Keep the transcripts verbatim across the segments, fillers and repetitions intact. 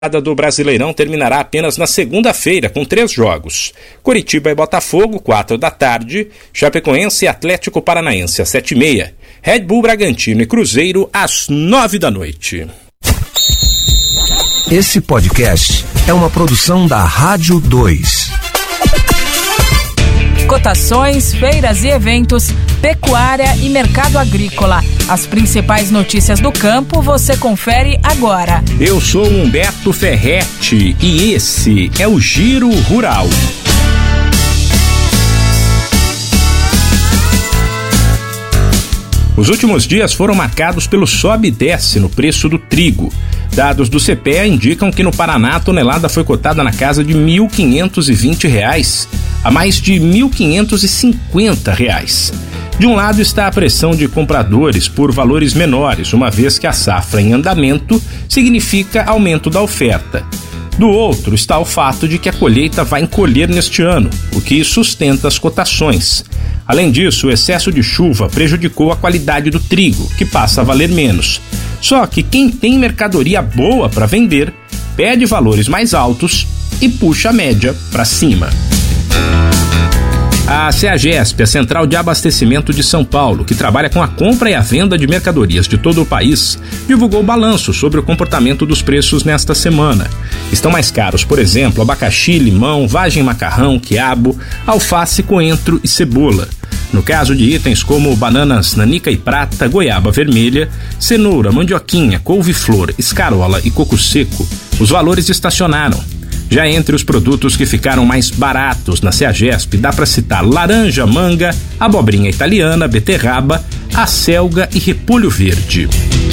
do Brasileirão terminará apenas na segunda-feira, com três jogos. Coritiba e Botafogo, quatro da tarde. Chapecoense e Atlético Paranaense, às sete e meia. Red Bull Bragantino e Cruzeiro, às nove da noite. Esse podcast é uma produção da Rádio dois. Cotações, feiras e eventos, pecuária e mercado agrícola. As principais notícias do campo você confere agora. Eu sou Humberto Ferretti e esse é o Giro Rural. Os últimos dias foram marcados pelo sobe e desce no preço do trigo. Dados do C P E A indicam que no Paraná a tonelada foi cotada na casa de mil quinhentos e vinte reais a mais de mil quinhentos e cinquenta reais. De um lado está a pressão de compradores por valores menores, uma vez que a safra em andamento significa aumento da oferta. Do outro está o fato de que a colheita vai encolher neste ano, o que sustenta as cotações. Além disso, o excesso de chuva prejudicou a qualidade do trigo, que passa a valer menos. Só que quem tem mercadoria boa para vender, pede valores mais altos e puxa a média para cima. A CEAGESP, a Central de Abastecimento de São Paulo, que trabalha com a compra e a venda de mercadorias de todo o país, divulgou balanço sobre o comportamento dos preços nesta semana. Estão mais caros, por exemplo, abacaxi, limão, vagem macarrão, quiabo, alface, coentro e cebola. No caso de itens como bananas nanica e prata, goiaba vermelha, cenoura, mandioquinha, couve-flor, escarola e coco seco, os valores estacionaram. Já entre os produtos que ficaram mais baratos na CEAGESP, dá para citar laranja, manga, abobrinha italiana, beterraba, acelga e repolho verde.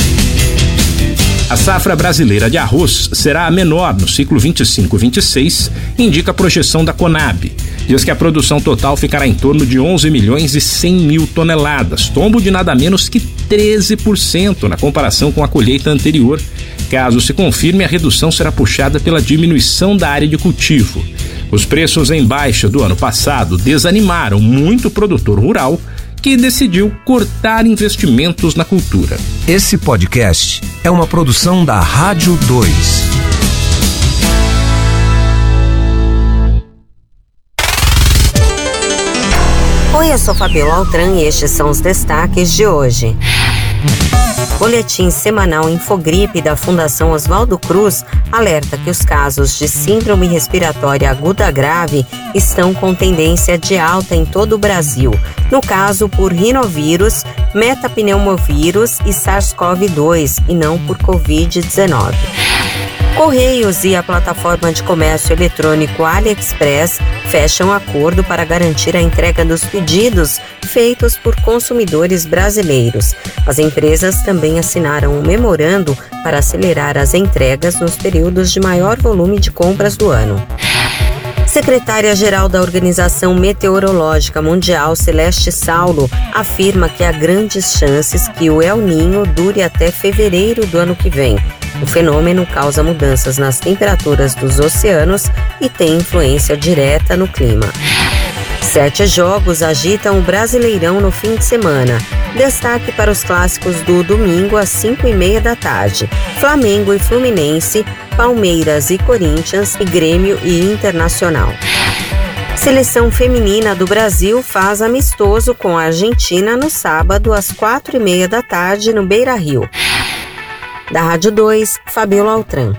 A safra brasileira de arroz será a menor no ciclo vinte e cinco vinte e seis, indica a projeção da Conab. Diz que a produção total ficará em torno de onze milhões e cem mil toneladas, tombo de nada menos que treze por cento na comparação com a colheita anterior. Caso se confirme, a redução será puxada pela diminuição da área de cultivo. Os preços em baixa do ano passado desanimaram muito o produtor rural, que decidiu cortar investimentos na cultura. Esse podcast é uma produção da Rádio dois. Oi, eu sou Fabiola Altran e estes são os destaques de hoje. Boletim semanal Infogripe da Fundação Oswaldo Cruz alerta que os casos de síndrome respiratória aguda grave estão com tendência de alta em todo o Brasil, no caso por rinovírus, metapneumovírus e SARS-CoV dois e não por covid dezenove. Correios e a plataforma de comércio eletrônico AliExpress fecham acordo para garantir a entrega dos pedidos feitos por consumidores brasileiros. As empresas também assinaram um memorando para acelerar as entregas nos períodos de maior volume de compras do ano. Secretária-geral da Organização Meteorológica Mundial, Celeste Saulo, afirma que há grandes chances que o El Niño dure até fevereiro do ano que vem. O fenômeno causa mudanças nas temperaturas dos oceanos e tem influência direta no clima. Sete jogos agitam o Brasileirão no fim de semana. Destaque para os clássicos do domingo às cinco e meia da tarde. Flamengo e Fluminense, Palmeiras e Corinthians e Grêmio e Internacional. Seleção feminina do Brasil faz amistoso com a Argentina no sábado às quatro e meia da tarde no Beira-Rio. Da Rádio dois, Fabiola Altran.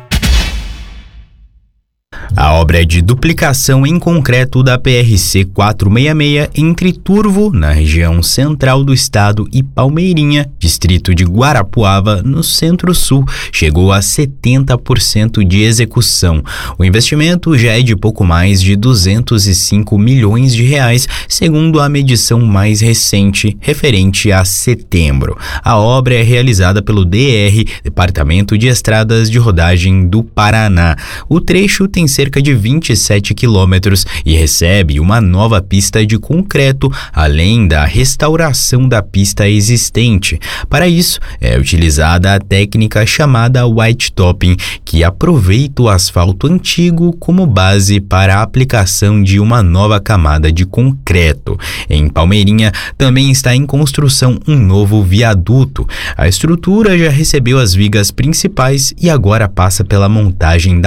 A obra é de duplicação em concreto da P R C quatrocentos e sessenta e seis entre Turvo, na região central do estado, e Palmeirinha, distrito de Guarapuava, no centro-sul, chegou a setenta por cento de execução. O investimento já é de pouco mais de duzentos e cinco milhões de reais, segundo a medição mais recente, referente a setembro. A obra é realizada pelo D R, Departamento de Estradas de Rodagem do Paraná. O trecho tem cerca cerca de vinte e sete quilômetros e recebe uma nova pista de concreto, além da restauração da pista existente. Para isso, é utilizada a técnica chamada white topping, que aproveita o asfalto antigo como base para a aplicação de uma nova camada de concreto. Em Palmeirinha, também está em construção um novo viaduto. A estrutura já recebeu as vigas principais e agora passa pela montagem da